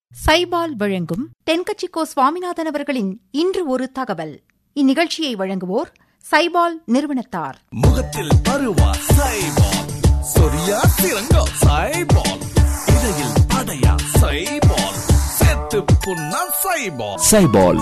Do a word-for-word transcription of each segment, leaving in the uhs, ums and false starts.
சைபால் வழங்கும் தென்கட்சிக்கோ சுவாமிநாதன் அவர்களின் இன்று ஒரு தகவல். இந்நிகழ்ச்சியை வழங்குவோர் சைபால் நிறுவனத்தார். முகத்தில் பருவா சைபால், சொரியா சிறங்கா சைபால், இடையில் அடையா சைபால், சேத்து புண்ணா சைபால். சைபால்.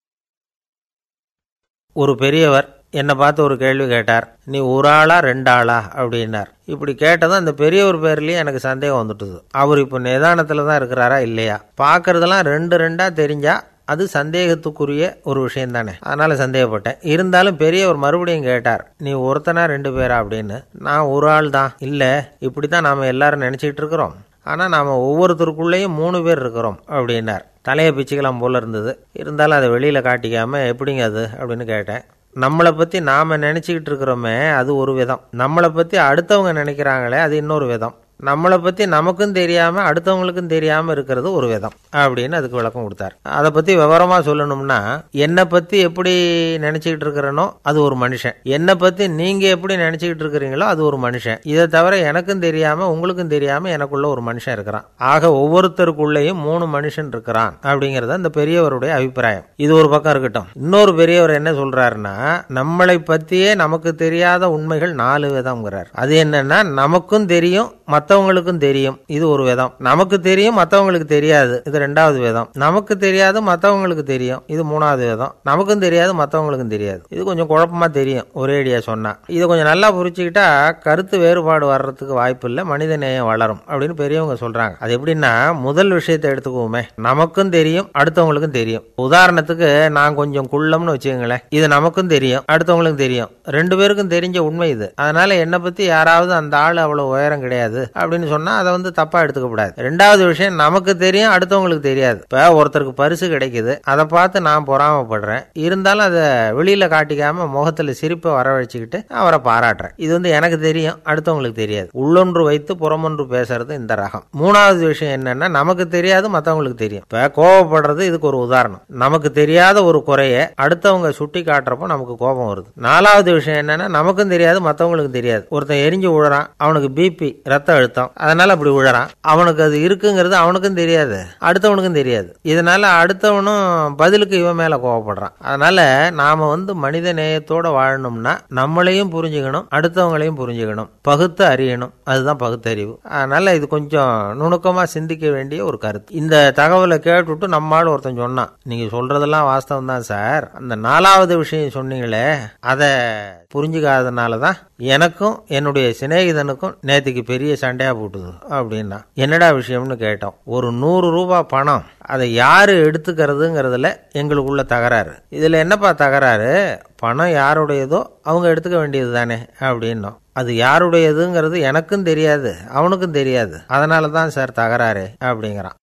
ஒரு பெரியவர் என்னை பார்த்து ஒரு கேள்வி கேட்டார். நீ ஒரு ஆளா ரெண்டு ஆளா அப்படின்னார். இப்படி கேட்டதும் அந்த பெரியவர் பேர்லயே எனக்கு சந்தேகம் வந்துட்டுது. அவர் இப்போ நிதானத்துல தான் இருக்கிறாரா இல்லையா? பாக்குறதெல்லாம் ரெண்டு ரெண்டா தெரிஞ்சா அது சந்தேகத்துக்குரிய ஒரு விஷயம் தானே. அதனால சந்தேகப்பட்டேன். இருந்தாலும் பெரியவர் மறுபடியும் கேட்டார், நீ ஒருத்தனா ரெண்டு பேரா அப்படின்னு. நான் ஒரு ஆள் தான். இல்ல, இப்படித்தான் நாம எல்லாரும் நினைச்சிட்டு இருக்கிறோம். ஆனா நாம ஒவ்வொருத்தருக்குள்ளேயும் மூணு பேர் இருக்கிறோம் அப்படின்னார். தலையை பிச்சுக்கலாம் போல இருந்தது. இருந்தாலும் அதை வெளியில காட்டிக்காம எப்படிங்க அது அப்படின்னு கேட்டேன். நம்மளை பத்தி நாம நினைச்சுக்கிட்டு இருக்கிறோமே அது ஒரு விதம், நம்மளை பத்தி அடுத்தவங்க நினைக்கிறாங்களே அது இன்னொரு விதம், நம்மளை பத்தி நமக்கும் தெரியாம அடுத்தவங்களுக்கும் தெரியாம இருக்கிறது ஒரு விதம் அப்படின்னு அதுக்கு விளக்கம் கொடுத்தார். அதை பத்தி விவரமா சொல்லணும்னா, என்னை பத்தி எப்படி நினைச்சுக்கிட்டு இருக்கிறனோ அது ஒரு மனுஷன், என்னை பத்தி நீங்க எப்படி நினைச்சுக்கிட்டு இருக்கிறீங்களோ அது ஒரு மனுஷன். இதை தவிர எனக்கும் தெரியாம உங்களுக்கும் தெரியாம எனக்குள்ள ஒரு மனுஷன் இருக்கிறான். ஆக ஒவ்வொருத்தருக்குள்ளேயும் மூணு மனுஷன் இருக்கிறான் அப்படிங்கறது அந்த பெரியவருடைய அபிப்பிராயம். இது ஒரு பக்கம் இருக்கட்டும். இன்னொரு பெரியவர் என்ன சொல்றாருன்னா, நம்மளை பத்தியே நமக்கு தெரியாத உண்மைகள் நாலு விதம்ங்கிறார். அது என்னன்னா, நமக்கும் தெரியும் மற்றவங்களுக்கும் தெரியும், இது ஒரு விதம். நமக்கு தெரியும் மற்றவங்களுக்கு தெரியாது, இது ரெண்டாவது விதம். நமக்கு தெரியாது மற்றவங்களுக்கு தெரியும், இது மூணாவது விதம். நமக்கும் தெரியாது மற்றவங்களுக்கும் தெரியாது, இது கொஞ்சம் குழப்பமா தெரியும் ஒரேடியா சொன்னா. இதை கொஞ்சம் நல்லா புரிச்சுக்கிட்டா கருத்து வேறுபாடு வர்றதுக்கு வாய்ப்பு இல்லை, மனித நேயம் வளரும் அப்படின்னு பெரியவங்க சொல்றாங்க. அது எப்படின்னா, முதல் விஷயத்தை எடுத்துக்குவோமே, நமக்கும் தெரியும் அடுத்தவங்களுக்கும் தெரியும். உதாரணத்துக்கு நான் கொஞ்சம் குள்ளம்னு வச்சுக்கோங்களேன், இது நமக்கும் தெரியும் அடுத்தவங்களுக்கும் தெரியும், ரெண்டு பேருக்கும் தெரிஞ்ச உண்மை இது. அதனால என்னை பத்தி யாராவது அந்த ஆள் அவ்வளவு உயரம் கிடையாது அப்படின்னு சொன்னா அதை வந்து தப்பா எடுத்துக்க கூடாது. ரெண்டாவது விஷயம், நமக்கு தெரியும் அடுத்தவங்களுக்கு தெரியாது. இப்ப ஒருத்தருக்கு பரிசு கிடைக்குது, அதை பார்த்து நான் பொறாமப்படுறேன், இருந்தாலும் அதை வெளியில காட்டிக்காம முகத்துல சிரிப்பை வரவழைச்சுக்கிட்டு அவரை பாராட்டுறேன். இது வந்து எனக்கு தெரியும் அடுத்தவங்களுக்கு தெரியாது. உள்ளொன்று வைத்து புறமொன்று பேசுறது இந்த ரகம். மூணாவது விஷயம் என்னன்னா, நமக்கு தெரியாது மற்றவங்களுக்கு தெரியும். இப்ப கோபப்படுறது இதுக்கு ஒரு உதாரணம். நமக்கு தெரியாத ஒரு குறைய அடுத்தவங்க சுட்டி காட்டுறப்போ நமக்கு கோபம் வருது. நாலாவது விஷயம் என்னன்னா, நமக்கும் தெரியாது மற்றவங்களுக்கு தெரியாது. ஒருத்தன் எரிஞ்சு விழுறான், அவனுக்கு பிபி ரத்த அழுத்தம், அதனால அப்படி விழறான். அவனுக்கு அது இருக்குங்கிறது அவனுக்கும் தெரியாது அடுத்தவனுக்கும் தெரியாது. இதனால அடுத்தவனும் பதிலுக்கு இவன் மேல கோவப்படுறான். அதனால நாம வந்து மனித நேயத்தோட வாழணும்னா நம்மளையும் புரிஞ்சுக்கணும் அடுத்தவங்களையும் புரிஞ்சுக்கணும், பகுத்து அறியணும். அதுதான் பகுத்தறிவு. அதனால இது கொஞ்சம் நுணுக்கமா சிந்திக்க வேண்டிய ஒரு கருத்து. இந்த தகவலை கேட்டுட்டு நம்மால் ஒருத்தன் சொன்னான், நீங்க சொல்றதெல்லாம் வாஸ்தவம் தான் சார், அந்த நாலாவது விஷயம் சொன்னீங்களே அதை புரிஞ்சுக்காதனாலதான் எனக்கும் என்னுடைய சிநேகிதனுக்கும் நேற்றுக்கு பெரிய சண்டையா போட்டுது அப்படின்னா. என்னடா விஷயம்னு கேட்டோம். ஒரு நூறு ரூபாய் பணம், அதை யாரு எடுத்துக்கிறதுங்கிறதுல எங்களுக்குள்ள தகராறு. இதுல என்னப்பா தகராறு, பணம் யாருடையதோ அவங்க எடுத்துக்க வேண்டியது தானே அப்படின்னோம். அது யாருடையதுங்கிறது எனக்கும் தெரியாது அவனுக்கும் தெரியாது, அதனாலதான் சார் தகராறு அப்படிங்கிறான்.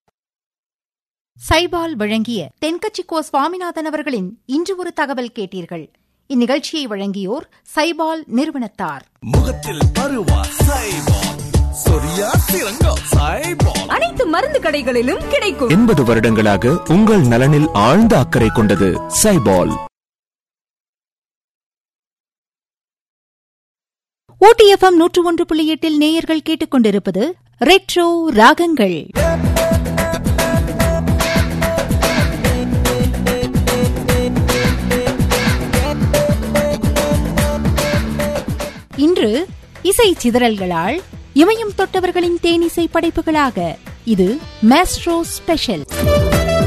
சைபால் வழங்கிய தென்கட்சிக்கோ சுவாமிநாதன் அவர்களின் இன்று ஒரு தகவல் கேட்டீர்கள். இந்நிகழ்ச்சியை வழங்கியோர் சைபால் நிறுவனத்தார். முகத்தில் பருவா சைபால், சொரியா சிறங்கா சைபால், அனைத்து மருந்து கடைகளிலும் கிடைக்கும். எண்பது வருடங்களாக உங்கள் நலனில் ஆழ்ந்த அக்கறை கொண்டது சைபால். ஊட்டி எஃப்எம் நூற்று ஒன்று புள்ளி எட்டில் நேயர்கள் கேட்டுக் கொண்டிருப்பது ரெட்ரோ ராகங்கள். இன்று இசை சிதறல்களால் இமயம் தொட்டவர்களின் தேனிசை படைப்புகளாக இது மேஸ்ட்ரோ ஸ்பெஷல்.